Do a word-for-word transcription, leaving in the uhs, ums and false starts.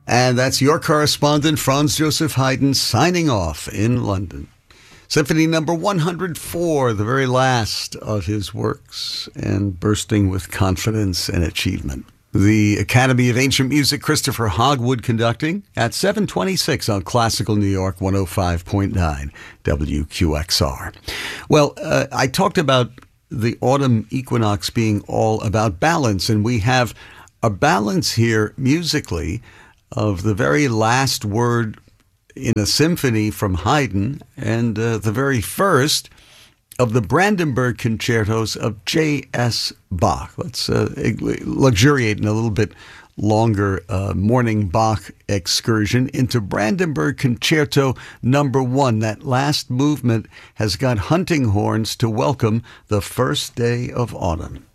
And that's your correspondent, Franz Joseph Haydn, signing off in London. Symphony number one hundred four, the very last of his works, and bursting with confidence and achievement. The Academy of Ancient Music, Christopher Hogwood conducting at seven twenty-six on Classical New York one oh five point nine W Q X R. Well, uh, I talked about the autumn equinox being all about balance, and we have a balance here musically of the very last word in a symphony from Haydn and uh, the very first of the Brandenburg concertos of J S Bach. Let's uh, luxuriate in a little bit longer uh, morning Bach excursion into Brandenburg Concerto number one. That last movement has got hunting horns to welcome the first day of autumn.